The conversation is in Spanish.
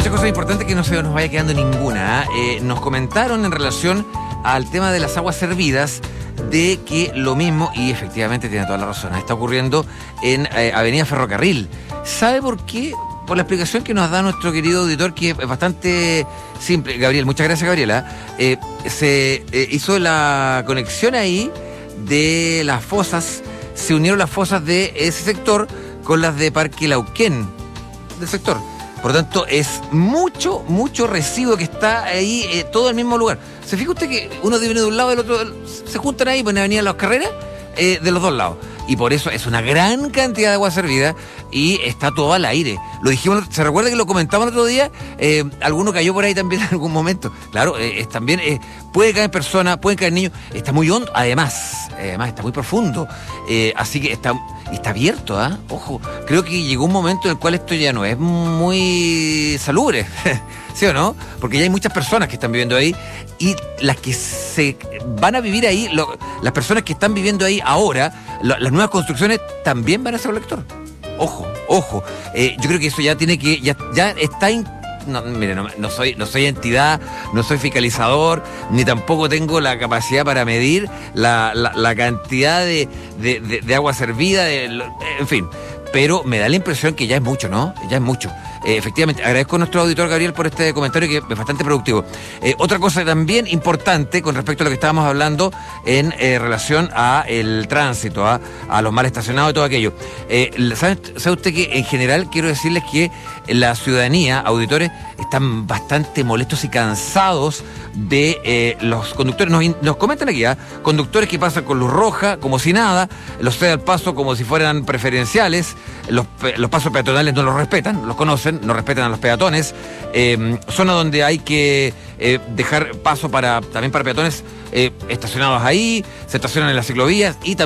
muchas cosas importantes que no se nos vaya quedando ninguna. Nos comentaron en relación al tema de las aguas servidas de que lo mismo, y efectivamente tiene toda la razón, está ocurriendo en Avenida Ferrocarril. ¿Sabe por qué? Por la explicación que nos da nuestro querido auditor, que es bastante simple. Gabriel, muchas gracias, Gabriela. Se hizo la conexión ahí de las fosas, se unieron las fosas de ese sector con las de Parque Lauquén del sector. Por lo tanto, es mucho residuo que está ahí, todo en el mismo lugar. ¿Se fija usted que uno viene de un lado y del otro, se juntan ahí, en Avenida Las Carreras, de los dos lados? Y por eso es una gran cantidad de agua servida y está todo al aire. Lo dijimos, ¿se recuerda que lo comentamos el otro día? Alguno cayó por ahí también en algún momento. Claro, también puede caer personas, pueden caer niños. Está muy hondo, además está muy profundo. Así que está abierto, ¿ah? Ojo, creo que llegó un momento en el cual esto ya no es muy salubre. ¿Sí o no? Porque ya hay muchas personas que están viviendo ahí y las que se van a vivir ahí, las personas que están viviendo ahí ahora, las nuevas construcciones también van a ser colector. Ojo. Yo creo que eso ya tiene que, ya está no, mire, no soy entidad, no soy fiscalizador, ni tampoco tengo la capacidad para medir la cantidad de agua servida, en fin. Pero me da la impresión que ya es mucho, ¿no? Ya es mucho. Efectivamente, agradezco a nuestro auditor Gabriel por este comentario que es bastante productivo. Otra cosa también importante con respecto a lo que estábamos hablando en relación a el tránsito, a los mal estacionados y todo aquello. ¿Sabe usted que en general quiero decirles que la ciudadanía, auditores, están bastante molestos y cansados de los conductores? Nos comentan aquí, conductores que pasan con luz roja como si nada, los ceden al paso como si fueran preferenciales, los pasos peatonales no los respetan, los conocen, no respetan a los peatones, zona donde hay que dejar paso también para peatones estacionados ahí, se estacionan en las ciclovías y